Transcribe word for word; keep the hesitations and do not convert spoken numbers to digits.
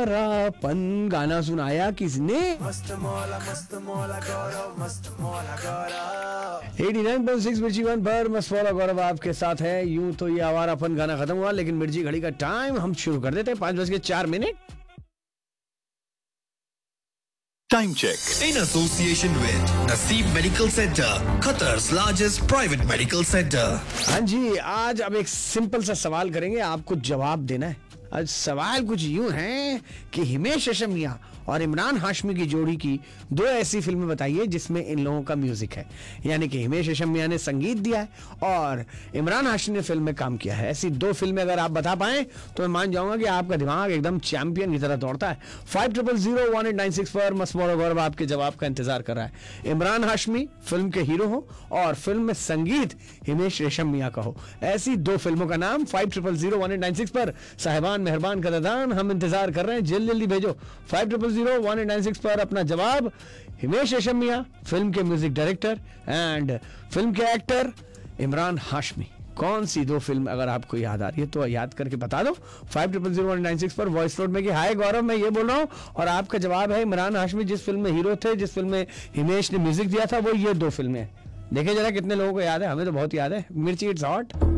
अवारापन गाना सुनाया किसने? मस्त मौला मस्त मौला गौरव मस्त मौला गौरव। नवासी पॉइंट सिक्स मिर्ची वन पर मस्त मौला गौरव आपके साथ है। यूं तो ये अवारापन गाना खत्म हुआ, लेकिन मिर्ची घड़ी का टाइम हम शुरू कर देते हैं। पांच बज के चार minute. Time check in association with Naseeb Medical Center, Qatar's largest private medical center. हाँ जी, आज अब एक सिंपल सा सवाल करेंगे, आपको जवाब देना है। आज सवाल कुछ यूं है कि हिमेश रेशमिया और इमरान हाशमी की जोड़ी की दो ऐसी फिल्में बताइए जिसमें इन लोगों का म्यूजिक है। यानी कि हिमेश रेशमिया ने संगीत दिया है और इमरान हाशमी ने फिल्म में काम किया है। ऐसी दो फिल्में अगर आप बता पाएं तो मैं मान जाऊंगा कि आपका दिमाग एकदम चैंपियन की तरह दौड़ता है। Five triple zero one eight nine six पर मसमौला गौरव आपके जवाब का इंतजार कर रहा है। इमरान हाशमी फिल्म के हीरो हो और फिल्म में संगीत हिमेश रेशमिया का हो। ऐसी दो फिल्मों का नाम five triple zero one eight nine six पर साहिबान मेहरबान कदरदान हम इंतजार कर रहे हैं। जल्दी जल्दी भेजो five triple zero one eight nine six पर अपना जवाब। हिमेश रेशमिया फिल्म के म्यूजिक डायरेक्टर एंड फिल्म के एक्टर इमरान हाशमी। कौन सी दो फिल्म अगर आपको याद आ रही है तो याद करके बता दो five triple zero one nine six पर वॉइस नोट में कि हाय गौरव मैं ये बोल रहा हूँ और आपका जवाब है इमरान हाशमी जिस फिल्म में हीरो थे, जिस फिल्म में हिमेश ने म्यूजिक दिया था, वो ये दो फिल्में। देखे जरा कितने लोगों को याद है। हमें तो बहुत याद है। मिर्ची इट्स हॉट।